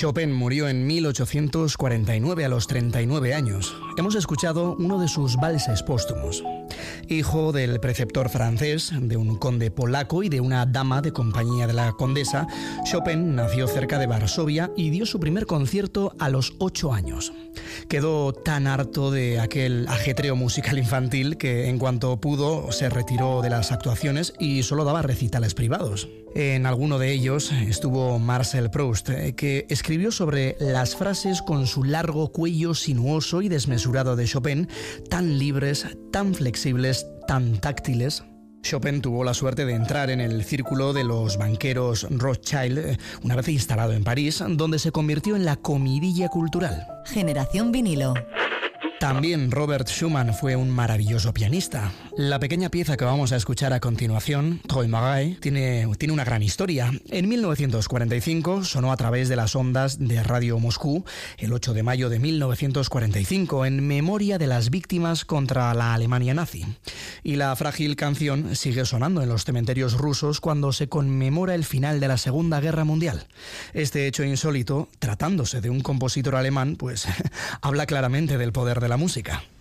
Chopin murió en 1849 a los 39 años. Hemos escuchado uno de sus valses póstumos. Hijo del preceptor francés, de un conde polaco y de una dama de compañía de la condesa, Chopin nació cerca de Varsovia y dio su primer concierto a los 8 años. Quedó tan harto de aquel ajetreo musical infantil que en cuanto pudo se retiró de las actuaciones y solo daba recitales privados. En alguno de ellos estuvo Marcel Proust, que escribió sobre las frases con su largo cuello sinuoso y desmesurado de Chopin, tan libres, tan flexibles, tan táctiles. Chopin tuvo la suerte de entrar en el círculo de los banqueros Rothschild, una vez instalado en París, donde se convirtió en la comidilla cultural. Generación vinilo. También Robert Schumann fue un maravilloso pianista. La pequeña pieza que vamos a escuchar a continuación, Träumerei, tiene una gran historia. En 1945 sonó a través de las ondas de Radio Moscú el 8 de mayo de 1945 en memoria de las víctimas contra la Alemania nazi. Y la frágil canción sigue sonando en los cementerios rusos cuando se conmemora el final de la Segunda Guerra Mundial. Este hecho insólito, tratándose de un compositor alemán, pues habla claramente del poder de la música.